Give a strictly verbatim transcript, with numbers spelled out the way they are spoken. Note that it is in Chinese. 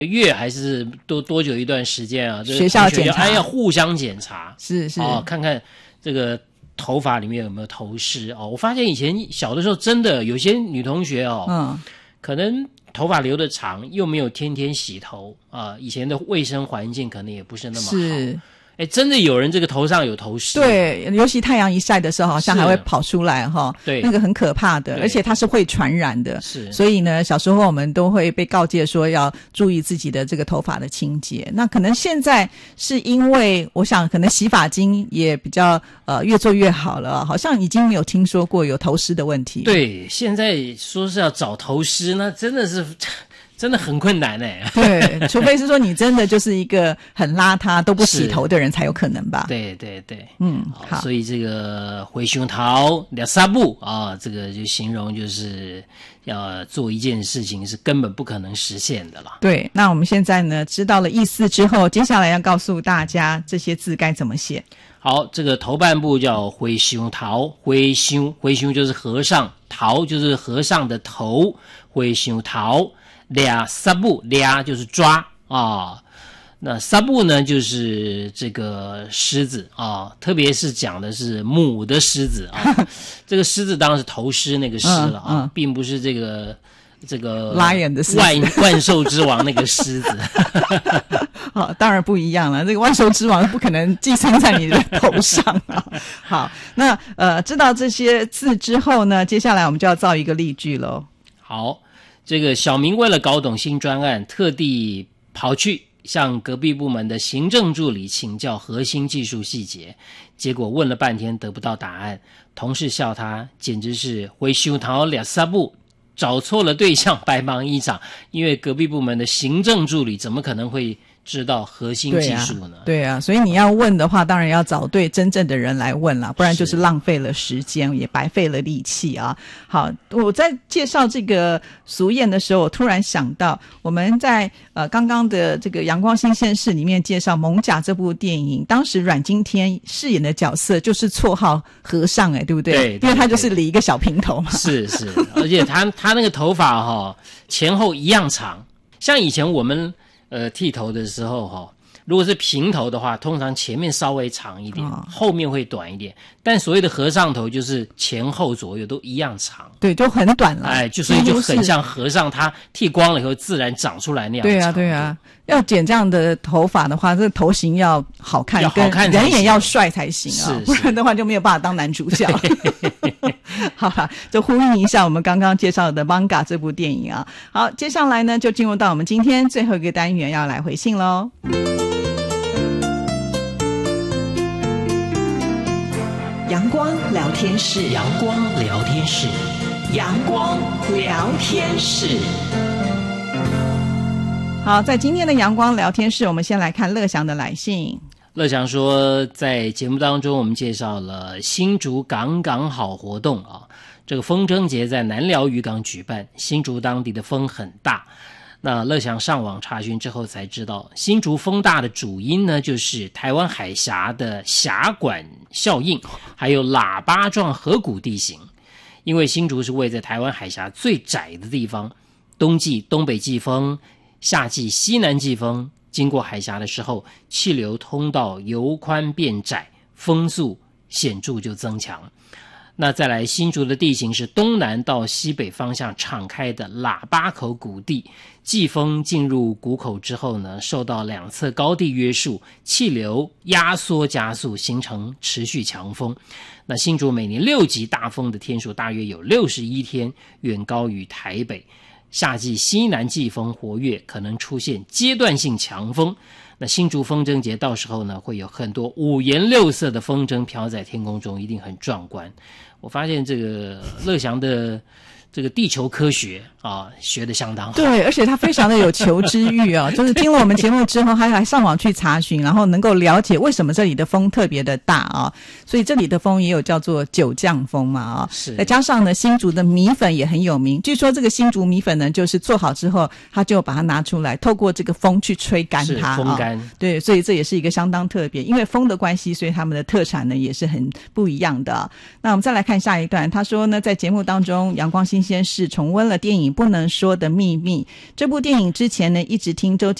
月还是多多久一段时间啊？ 学校检查， 哎，要互相检查， 是是哦，看看这个头发里面有没有头虱哦。我发现以前小的时候，真的有些女同学哦，嗯，可能头发留得长，又没有天天洗头啊，以前的卫生环境可能也不是那么好。 是。 哎，真的有人这个头上有头虱， 对，尤其太阳一晒的时候，好像还会跑出来哈， 对， 那个很可怕的，而且它是会传染的， 是。 所以呢，小时候我们都会被告诫说要注意自己的这个头发的清洁。那可能现在是因为，我想可能洗发精也比较呃越做越好了，好像已经没有听说过有头虱的问题。 对，现在说是要找头虱，那真的是。真的很困难哎， 对，除非是说你真的就是一个很邋遢都不洗头的人才有可能吧？ 对对对， 嗯，好， 所以这个回胸桃两三步啊，这个就形容就是要做一件事情是根本不可能实现的了。 对，那我们现在呢知道了意思之后，接下来要告诉大家这些字该怎么写。 好，这个头半部叫回胸桃，回胸回胸就是和尚，桃就是和尚的头，回胸桃。俩撒布俩就是抓啊，那撒布呢就是这个狮子啊，特别是讲的是母的狮子啊，这个狮子当然是头狮那个狮了啊，嗯嗯、并不是这个这个 lion 的狮子万万兽之王那个狮子。 好，当然不一样了，这个万兽之王不可能寄生在你的头上啊。好，那呃知道这些字之后呢，接下来我们就要造一个例句咯。 好。这个小明为了搞懂新专案，特地跑去向隔壁部门的行政助理请教核心技术细节，结果问了半天得不到答案，同事笑他简直是回修桃两三步，找错了对象，白忙一场。因为隔壁部门的行政助理怎么可能会知道核心技术呢？ 对啊，对啊，所以你要问的话，当然要找对真正的人来问啦，不然就是浪费了时间，也白费了力气啊。好，我在介绍这个俗谚的时候，我突然想到，我们在呃刚刚的这个《阳光新鲜事》里面介绍《艋舺》这部电影，当时阮经天饰演的角色就是绰号和尚，哎，对不对？ 对， 因为他就是理一个小平头嘛。 是是，而且他他那个头发哈、哦、前后一样长，像以前我们。呃，剃头的时候哈、哦，如果是平头的话，通常前面稍微长一点，哦、后面会短一点。但所谓的和尚头，就是前后左右都一样长， 对，就很短了。 哎，就所以就很像和尚，他剃光了以后自然长出来那样。 对啊，对啊。要剪这样的头发的话，这个头型要好看， 要好看， 人也要帅才行啊， 是不然的话就没有办法当男主角。好了，就呼应一下我们刚刚介绍的《Manga》这部电影啊。好，接下来呢，就进入到我们今天最后一个单元，要来回信喽。阳光聊天室， 阳光聊天室， 阳光聊天室。好，在今天的阳光聊天室，我们先来看乐祥的来信。 乐祥说，在节目当中我们介绍了新竹港港好活动啊，这个风筝节在南寮渔港举办，新竹当地的风很大。那乐祥上网查询之后才知道，新竹风大的主因呢，就是台湾海峡的峡管效应，还有喇叭状河谷地形。因为新竹是位在台湾海峡最窄的地方，冬季东北季风，夏季西南季风经过海峡的时候，气流通道由宽变窄，风速显著就增强。那再来，新竹的地形是东南到西北方向敞开的喇叭口谷地，季风进入谷口之后呢，受到两侧高地约束，气流压缩加速，形成持续强风。那新竹每年六级大风的天数大约有六十一天，远高于台北。夏季西南季风活跃，可能出现阶段性强风。那新竹风筝节到时候呢，会有很多五颜六色的风筝飘在天空中，一定很壮观。我发现这个乐祥的这个地球科学啊，学得相当好。 对，而且他非常的有求知欲啊，就是听了我们节目之后，他还上网去查询，然后能够了解为什么这里的风特别的大啊。所以这里的风也有叫做九降风嘛啊。 是。 再加上呢，新竹的米粉也很有名。据说这个新竹米粉呢，就是做好之后，他就把它拿出来，透过这个风去吹干它， 是风干、 啊。对，所以这也是一个相当特别，因为风的关系，所以他们的特产呢也是很不一样的。那我们再来看下一段，他说呢，在节目当中，阳光新新鲜事，重温了电影《不能说的秘密》。这部电影之前呢，一直听周